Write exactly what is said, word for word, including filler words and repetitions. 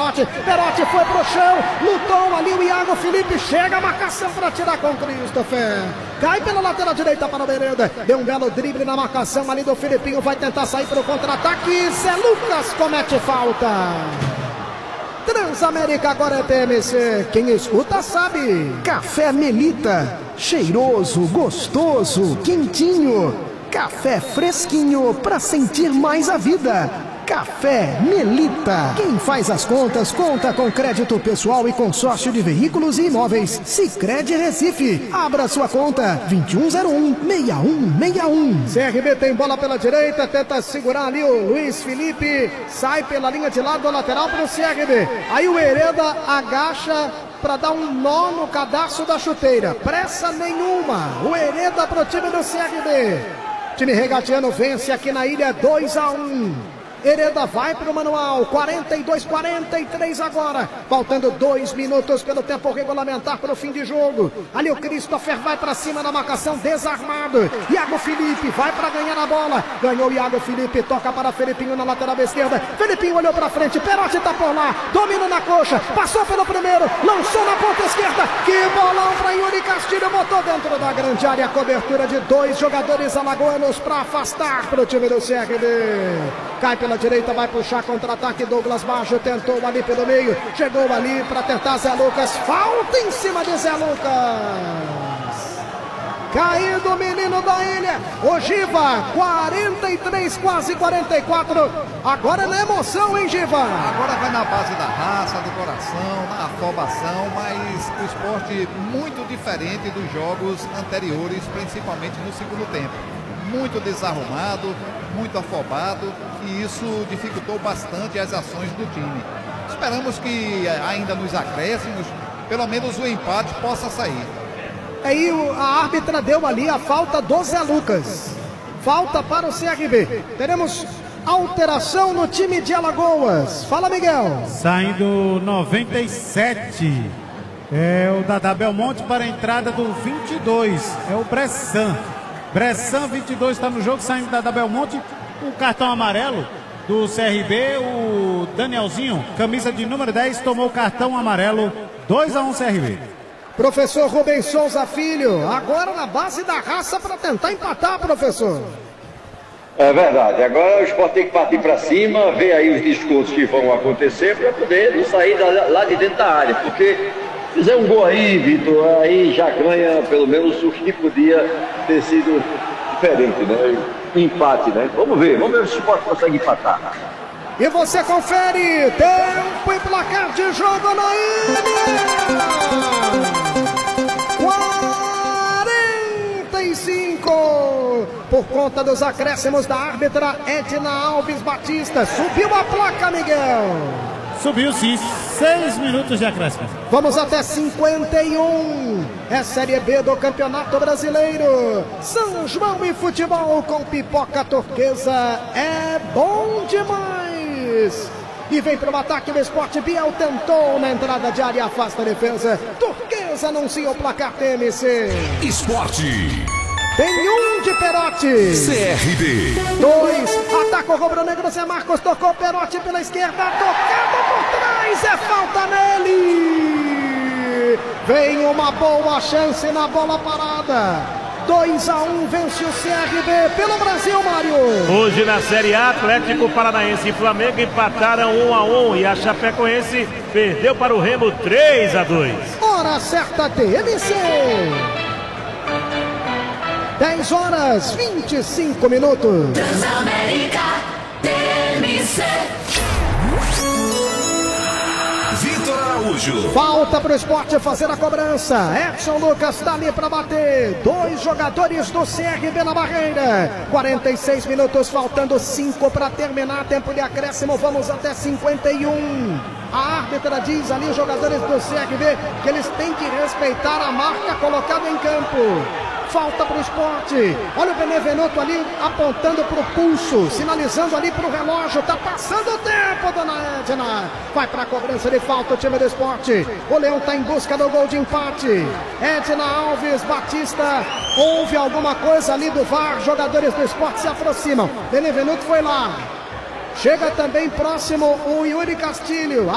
Perotti. Perotti foi pro chão, lutou ali o Iago Felipe, chega a marcação para tirar com o Christopher. Cai pela lateral direita para o Bereda. Deu um belo drible na marcação ali do Filipinho, vai tentar sair para o contra-ataque. Zé Lucas comete falta. Transamérica agora é T M C. Quem escuta sabe. Café Melita. Cheiroso, gostoso, quentinho. Café fresquinho para sentir mais a vida. Café Melita. Quem faz as contas, conta com crédito pessoal e consórcio de veículos e imóveis. Sicredi Recife. Abra sua conta. vinte e um zero um, seis um seis um. C R B tem bola pela direita. Tenta segurar ali o Luiz Felipe. Sai pela linha de lado, lateral para o C R B. Aí o Hereda agacha para dar um nó no cadarço da chuteira. Pressa nenhuma. O Hereda para o time do C R B. Time regatiano vence aqui na ilha dois a um. Hereda vai para o manual, quarenta e dois, quarenta e três agora, faltando dois minutos pelo tempo regulamentar para o fim de jogo. Ali o Christopher vai para cima da marcação, desarmado. Iago Felipe vai para ganhar a bola, ganhou Iago Felipe, toca para Felipinho na lateral esquerda. Felipinho olhou para frente, Perotti está por lá, domina na coxa, passou pelo primeiro, lançou na ponta esquerda, que bolão para Yuri Castilho, botou dentro da grande área, a cobertura de dois jogadores alagoanos para afastar para o time do C R B. Cai pela direita, vai puxar contra-ataque. Douglas Baixo tentou ali pelo meio, chegou ali para tentar Zé Lucas. Falta em cima de Zé Lucas. Caindo o menino da ilha, o Giva, quarenta e três, quase quarenta e quatro. Agora na emoção, hein, Giva? Agora vai na base da raça, do coração, na afobação, mas o esporte muito diferente dos jogos anteriores, principalmente no segundo tempo. Muito desarrumado, muito afobado, e isso dificultou bastante as ações do time. Esperamos que ainda nos acréscimos, pelo menos o empate possa sair. Aí a árbitra deu ali a falta do Zé Lucas. Falta para o C R B. Teremos alteração no time de Alagoas. Fala, Miguel. Saindo noventa e sete. É o Dadá Belmonte para a entrada do vinte e dois. É o Bressan. Bressan, vinte e dois, está no jogo, saindo da Belmonte. O cartão amarelo do C R B, o Danielzinho, camisa de número dez, tomou o cartão amarelo. dois a um C R B. Professor Rubens Souza Filho, agora na base da raça para tentar empatar, professor. É verdade, agora o Sport tem que partir para cima, ver aí os discursos que vão acontecer para poder não sair da, lá de dentro da área, porque fizer um gol aí, Vitor, aí já ganha pelo menos o que podia ter sido diferente, né? Um empate, né? Vamos ver, vamos ver se o Sport consegue empatar. E você confere, tempo e placar de jogo na ilha. quarenta e cinco. Por conta dos acréscimos da árbitra Edna Alves Batista. Subiu a placa, Miguel. Subiu sim, seis minutos de acréscimo. Vamos até cinquenta e um. É Série B do Campeonato Brasileiro. São João e futebol com pipoca turquesa. É bom demais. E vem para o ataque do Sport. Biel tentou na entrada de área, afasta a defesa. Turquesa anuncia o placar T M C. Esporte. Tem um de Perotti. C R B. Dois. Ataca o rubro-negro. Zé Marcos tocou Perotti pela esquerda. Tocado por trás. É falta nele. Vem uma boa chance na bola parada. dois a um vence o C R B pelo Brasil, Mário. Hoje na Série A, Atlético Paranaense e Flamengo empataram um a um e a Chapecoense perdeu para o Remo três a dois. Hora certa T M C. dez horas, vinte e cinco minutos. Transamérica T M C. Vitor Araújo. Falta para o Sport fazer a cobrança. Edson Lucas está ali para bater. Dois jogadores do C R B na barreira. quarenta e seis minutos, faltando cinco para terminar. Tempo de acréscimo, vamos até cinquenta e um. A árbitra diz ali, os jogadores do C R B, que eles têm que respeitar a marca colocada em campo. Falta para o Sport. Olha o Benevenuto ali apontando para o pulso, sinalizando ali para o relógio. Está passando o tempo, dona Edna. Vai para a cobrança de falta o time do Sport. O Leão está em busca do gol de empate. Edna Alves Batista. Houve alguma coisa ali do V A R. Jogadores do Sport se aproximam. Benevenuto foi lá. Chega também próximo o Yuri Castilho.